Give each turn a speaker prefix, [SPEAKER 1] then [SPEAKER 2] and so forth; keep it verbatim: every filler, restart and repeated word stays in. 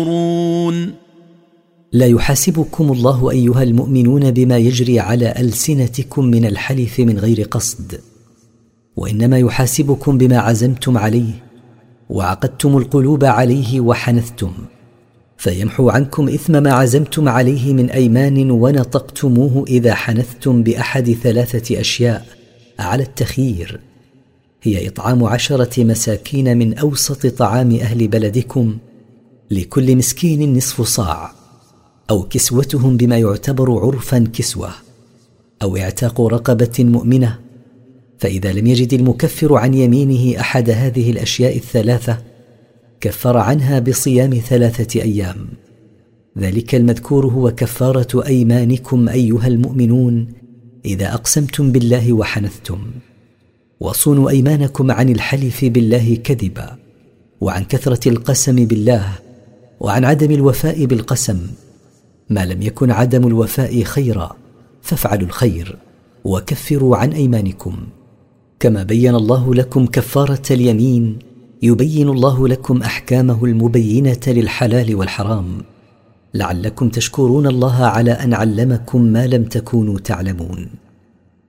[SPEAKER 1] لا يحاسبكم الله أيها المؤمنون بما يجري على ألسنتكم من الحلف من غير قصد، وإنما يحاسبكم بما عزمتم عليه وعقدتم القلوب عليه وحنثتم، فيمحو عنكم إثم ما عزمتم عليه من أيمان ونطقتموه إذا حنثتم بأحد ثلاثة أشياء على التخيير، هي إطعام عشرة مساكين من أوسط طعام أهل بلدكم لكل مسكين نصف صاع، أو كسوتهم بما يعتبر عرفا كسوة، أو اعتاق رقبة مؤمنة. فإذا لم يجد المكفر عن يمينه أحد هذه الأشياء الثلاثة كفر عنها بصيام ثلاثة أيام، ذلك المذكور هو كفارة أيمانكم أيها المؤمنون إذا أقسمتم بالله وحنثتم. وصونوا أيمانكم عن الحلف بالله كذبا، وعن كثرة القسم بالله، وعن عدم الوفاء بالقسم، ما لم يكن عدم الوفاء خيرا فافعلوا الخير وكفروا عن أيمانكم. كما بين الله لكم كفارة اليمين يبين الله لكم أحكامه المبينة للحلال والحرام، لعلكم تشكرون الله على أن علمكم ما لم تكونوا تعلمون.